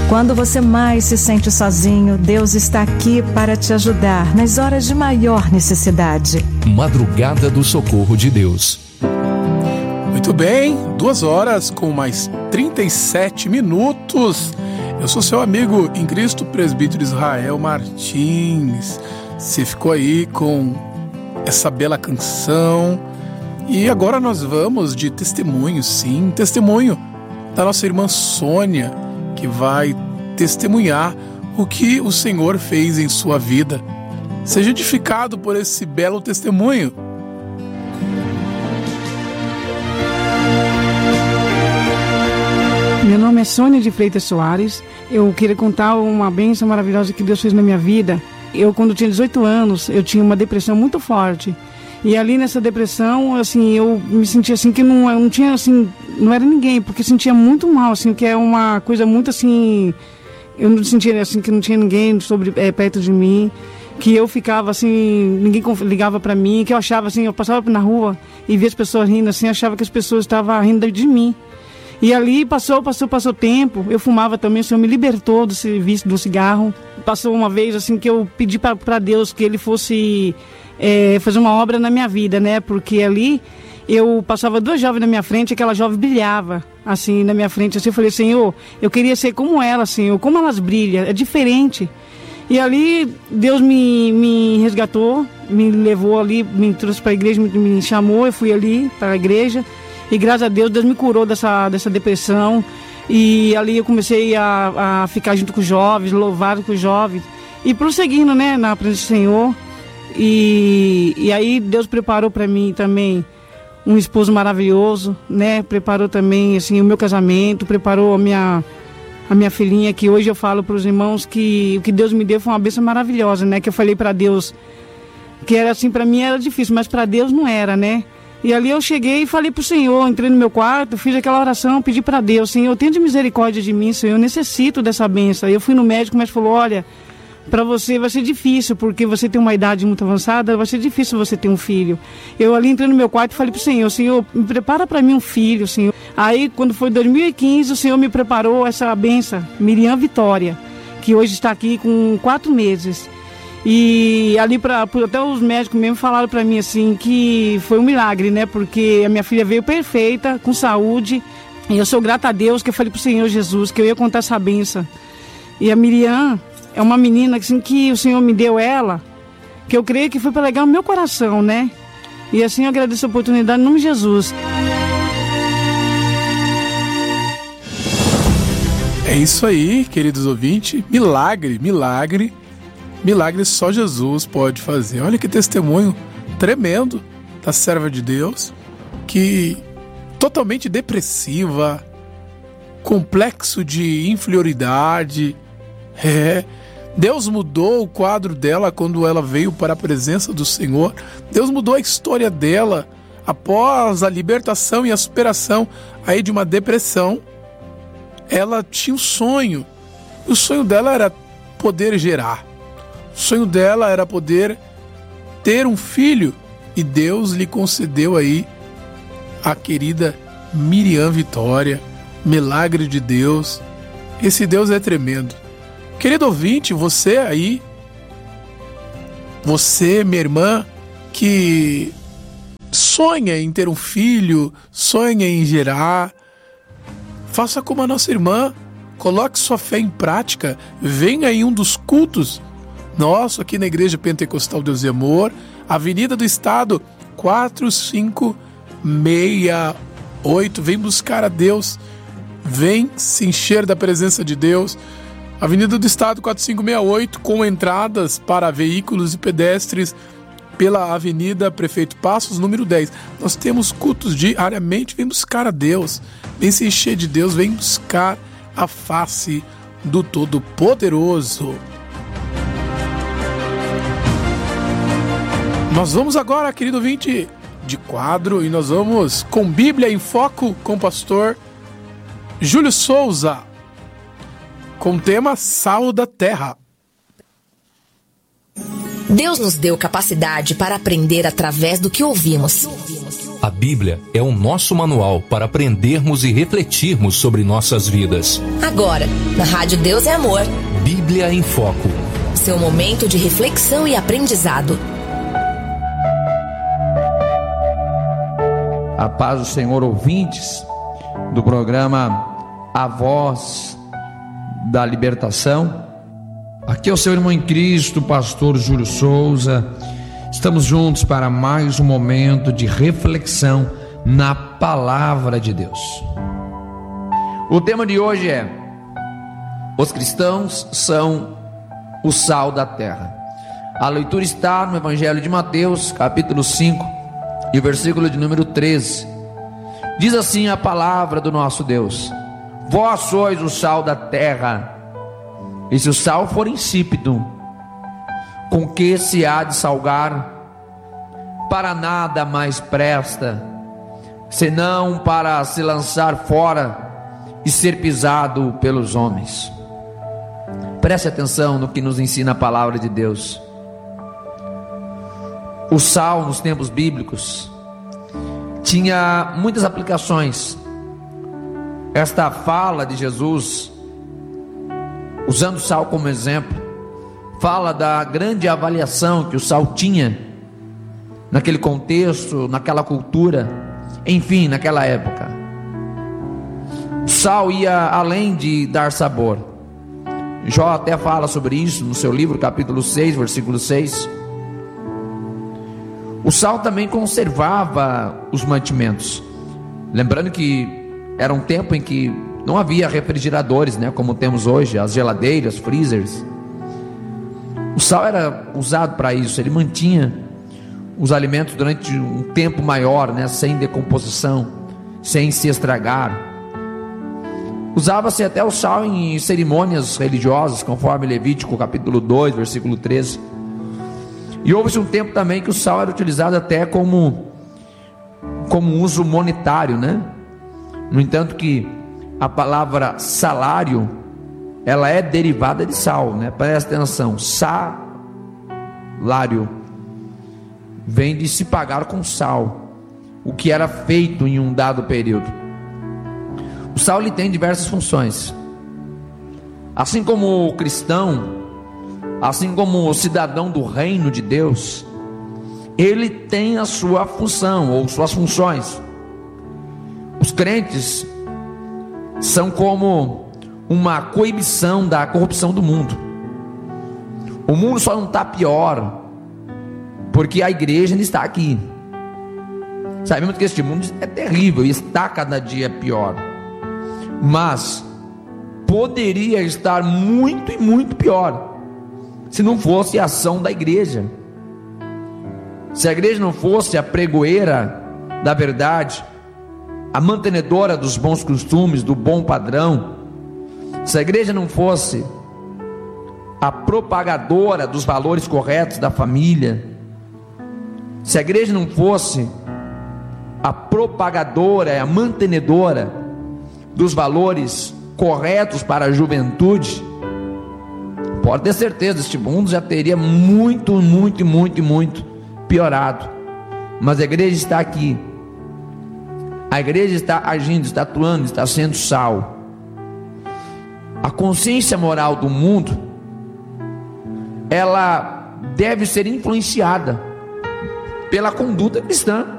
Quando você mais se sente sozinho, Deus está aqui para te ajudar nas horas de maior necessidade. Madrugada do Socorro de Deus. Muito bem, 2 horas com mais 37 minutos. Eu sou seu amigo em Cristo, presbítero Israel Martins. Você ficou aí com essa bela canção. E agora nós vamos de testemunho, sim, testemunho da nossa irmã Sônia, que vai testemunhar o que o Senhor fez em sua vida. Seja edificado por esse belo testemunho. Meu nome é Sônia de Freitas Soares. Eu queria contar uma bênção maravilhosa que Deus fez na minha vida. Eu, quando tinha 18 anos, eu tinha uma depressão muito forte. E ali nessa depressão, assim, eu me sentia assim que não tinha, assim, não era ninguém, porque sentia muito mal, assim, que é uma coisa muito assim, eu não sentia assim que não tinha ninguém perto de mim, que eu ficava assim, ninguém ligava pra mim, que eu achava assim, eu passava na rua e via as pessoas rindo assim, achava que as pessoas estavam rindo de mim. E ali passou tempo, eu fumava também, o Senhor me libertou desse vício do cigarro. Passou uma vez assim que eu pedi para Deus que Ele fosse fazer uma obra na minha vida, né? Porque ali eu passava 2 jovens na minha frente, aquela jovem brilhava assim na minha frente. Assim, eu falei, Senhor, eu queria ser como ela, Senhor, como elas brilham, é diferente. E ali Deus me resgatou, me levou ali, me trouxe para a igreja, me chamou, eu fui ali para a igreja. E graças a Deus, Deus me curou dessa depressão. E ali eu comecei a ficar junto com os jovens, louvar com os jovens. E prosseguindo, né, na presença do Senhor. E aí Deus preparou para mim também um esposo maravilhoso, né? Preparou também, assim, o meu casamento, preparou a minha filhinha, que hoje eu falo para os irmãos que o que Deus me deu foi uma bênção maravilhosa, né? Que eu falei para Deus que era assim, para mim era difícil, mas para Deus não era, né? E ali eu cheguei e falei pro Senhor, entrei no meu quarto, fiz aquela oração, pedi para Deus, Senhor, tenha misericórdia de mim, Senhor, eu necessito dessa bênção. Eu fui no médico, mas falou, olha, para você vai ser difícil, porque você tem uma idade muito avançada, vai ser difícil você ter um filho. Eu ali entrei no meu quarto e falei pro Senhor, Senhor, me prepara para mim um filho, Senhor. Aí, quando foi 2015, o Senhor me preparou essa bênção, Miriam Vitória, que hoje está aqui com 4 meses. E ali, até os médicos mesmo falaram para mim assim que foi um milagre, né? Porque a minha filha veio perfeita, com saúde. E eu sou grata a Deus que eu falei pro Senhor Jesus que eu ia contar essa bênção. E a Miriam é uma menina assim, que o Senhor me deu ela, que eu creio que foi para alegar o meu coração, né? E assim eu agradeço a oportunidade em nome de Jesus. É isso aí, queridos ouvintes. Milagre, milagre. Milagre só Jesus pode fazer. Olha que testemunho tremendo da serva de Deus, que totalmente depressiva, complexo de inferioridade. Deus mudou o quadro dela quando ela veio para a presença do Senhor. Deus mudou a história dela após a libertação e a superação aí de uma depressão. Ela tinha um sonho. O sonho dela era poder gerar. O sonho dela era poder ter um filho, e Deus lhe concedeu aí a querida Miriam Vitória. Milagre de Deus. Esse Deus é tremendo. Querido ouvinte, você aí, você, minha irmã, que sonha em ter um filho, sonha em gerar, faça como a nossa irmã, coloque sua fé em prática, venha em um dos cultos nosso aqui na Igreja Pentecostal Deus e Amor, Avenida do Estado 4568. Vem buscar a Deus, vem se encher da presença de Deus. Avenida do Estado 4568, com entradas para veículos e pedestres pela Avenida Prefeito Passos, número 10. Nós temos cultos diariamente. Vem buscar a Deus, vem se encher de Deus, vem buscar a face do Todo-Poderoso. Nós vamos agora, querido ouvinte, de quadro, e nós vamos com Bíblia em Foco com o pastor Júlio Souza, com o tema Sal da Terra. Deus nos deu capacidade para aprender através do que ouvimos. A Bíblia é o nosso manual para aprendermos e refletirmos sobre nossas vidas. Agora, na Rádio Deus é Amor. Bíblia em Foco. Seu momento de reflexão e aprendizado. A paz do Senhor, ouvintes do programa A Voz da Libertação. Aqui é o seu irmão em Cristo, pastor Júlio Souza. Estamos juntos para mais um momento de reflexão na Palavra de Deus. O tema de hoje é: os cristãos são o sal da terra. A leitura está no Evangelho de Mateus, capítulo 5, e o versículo de número 13. Diz assim a palavra do nosso Deus: vós sois o sal da terra, e se o sal for insípido, com que se há de salgar? Para nada mais presta, senão para se lançar fora e ser pisado pelos homens. Preste atenção no que nos ensina a palavra de Deus. O sal, nos tempos bíblicos, tinha muitas aplicações. Esta fala de Jesus, usando o sal como exemplo, fala da grande avaliação que o sal tinha naquele contexto, naquela cultura, enfim, naquela época. O sal ia além de dar sabor. Jó até fala sobre isso no seu livro, capítulo 6, versículo 6. O sal também conservava os mantimentos. Lembrando que era um tempo em que não havia refrigeradores, né, como temos hoje, as geladeiras, freezers. O sal era usado para isso. Ele mantinha os alimentos durante um tempo maior, né, sem decomposição, sem se estragar. Usava-se até o sal em cerimônias religiosas, conforme Levítico capítulo 2, versículo 13. E houve-se um tempo também que o sal era utilizado até como uso monetário, né? No entanto que a palavra salário, ela é derivada de sal, né? Presta atenção, salário vem de se pagar com sal, o que era feito em um dado período. O sal ele tem diversas funções. Assim como o cristão, assim como o cidadão do reino de Deus, ele tem a sua função ou suas funções. Os crentes são como uma coibição da corrupção do mundo. O mundo só não está pior porque a igreja ainda está aqui. Sabemos que este mundo é terrível e está cada dia pior, mas poderia estar muito e muito pior se não fosse a ação da igreja. Se a igreja não fosse a pregoeira da verdade, a mantenedora dos bons costumes, do bom padrão, se a igreja não fosse a propagadora dos valores corretos da família, se a igreja não fosse a propagadora, a mantenedora dos valores corretos para a juventude, pode ter certeza, este mundo já teria muito piorado. Mas a igreja está aqui, a igreja está agindo, está atuando, está sendo sal. A consciência moral do mundo, ela deve ser influenciada pela conduta cristã.